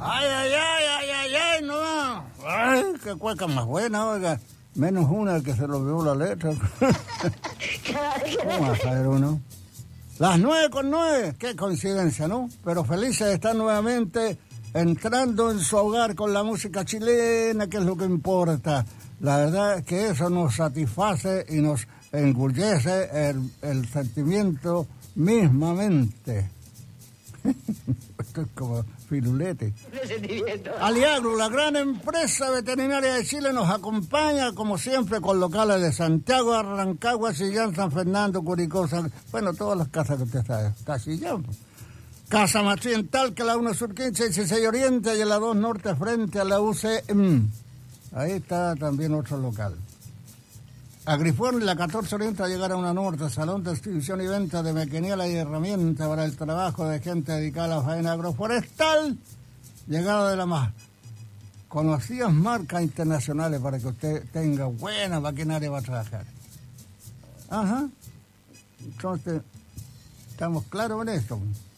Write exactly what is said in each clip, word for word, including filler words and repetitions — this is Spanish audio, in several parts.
Ay, ay, ay, ay, ay, ay, no. Ay, qué cueca más buena, oiga. Menos una que se lo vio la letra. ¿Cómo va a saber uno? Las nueve con nueve, qué coincidencia, ¿no? Pero felices de estar nuevamente entrando en su hogar con la música chilena, que es lo que importa. La verdad es que eso nos satisface y nos engurllece el, el sentimiento mismamente. Esto es como filulete. Aliagro, la gran empresa veterinaria de Chile, nos acompaña, como siempre, con locales de Santiago, Rancagua, Chillán, San Fernando, Curicó, San... bueno, todas las casas que usted sabe. Está Chillán. Casa Matriental, que la uno Sur quince, dieciséis Oriente, y la dos Norte, frente a la U C M. Ahí está también otro local. Agriforni, la catorce Oriente, a llegar a una Norte, salón de distribución y venta de maquinaria y herramientas para el trabajo de gente dedicada a la faena agroforestal. Llegada de la más conocidas marcas internacionales para que usted tenga buena maquinaria para trabajar. Ajá. Entonces, estamos claros en eso.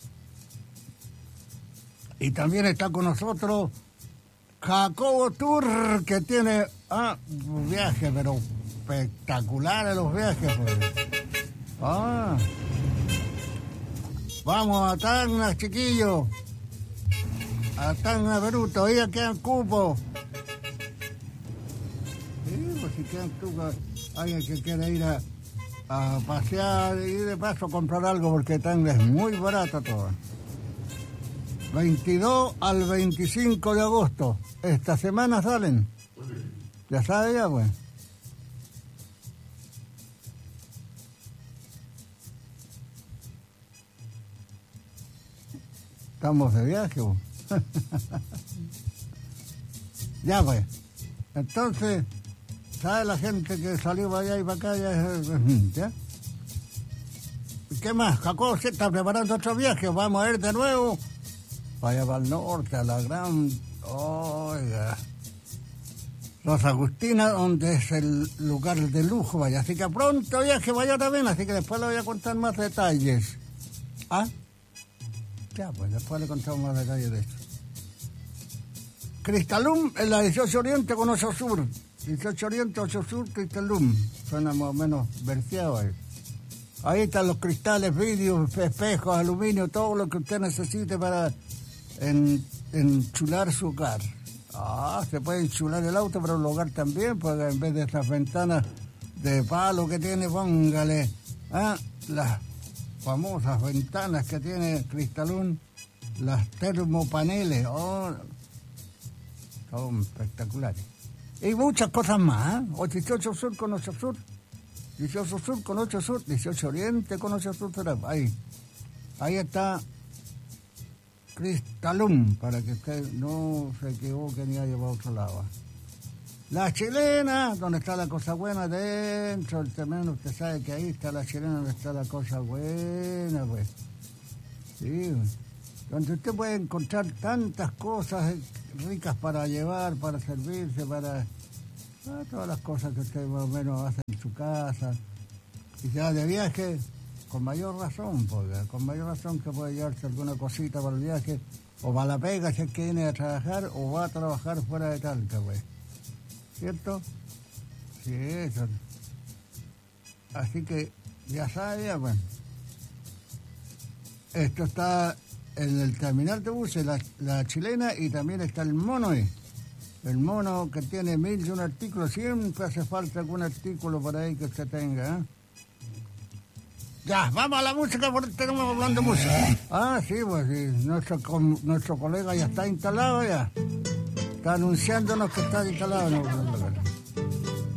Y también está con nosotros Jacobo Tour, que tiene ah, un viaje, pero espectaculares los viajes. Pues. Ah. Vamos a Tacna, chiquillos. A Tacna, Perú, todavía quedan cupos. Sí, pues si quedan cupos, alguien que quiere ir a, a pasear y de paso comprar algo, porque Tacna es muy barato todo. veintidós al veinticinco de agosto. Esta semana salen. Ya sabe ya, pues. Estamos de viaje, pues. Ya, pues. Entonces, ¿sabe la gente que salió para allá y para acá? Ya, ¿ya? ¿Qué más? Jacob se está preparando otro viaje. Vamos a ir de nuevo vaya para el norte, a la gran... Oiga... Rosa Agustina, donde es el lugar de lujo, vaya. Así que pronto viaje vaya también, así que después le voy a contar más detalles. ¿Ah? Ya, pues después le contamos más detalles de esto. Cristalum en la dieciocho Oriente con ocho Sur. dieciocho Oriente, ocho Sur, Cristalum. Suena más o menos verseado ahí. Ahí están los cristales, vidrios, espejos, aluminio, todo lo que usted necesite para en, enchular su hogar. Ah, se puede enchular el auto, pero el hogar también, porque en vez de esas ventanas de palo que tiene, póngale ah, las famosas ventanas que tiene Cristalún, las termopaneles, oh, son espectaculares. Y muchas cosas más, ¿eh? dieciocho Sur con ocho Sur, dieciocho Sur con ocho Sur, dieciocho Oriente con ocho Sur, ahí, ahí está Cristalum, para que usted no se equivoque ni haya para otro lado. La chilena, donde está la cosa buena dentro, el terreno, usted sabe que ahí está la chilena, donde está la cosa buena, pues. Sí, donde usted puede encontrar tantas cosas ricas para llevar, para servirse, para ah, todas las cosas que usted más o menos hace en su casa. Y se va de viaje, con mayor razón, porque con mayor razón que puede llevarse alguna cosita para el viaje, o para la pega si es que viene a trabajar, o va a trabajar fuera de Talca, pues. ¿Cierto? Sí, eso. Así que, ya sabía, bueno. Esto está en el terminal de buses, la, la chilena, y también está el mono, ¿eh? El mono que tiene mil y un artículos, siempre hace falta algún artículo por ahí que usted tenga, ¿eh? Ya, vamos a la música porque tenemos hablando de música. Ah, sí, pues sí, nuestro, con, nuestro colega ya está instalado ya. Está anunciándonos que está instalado. No, no, no, no.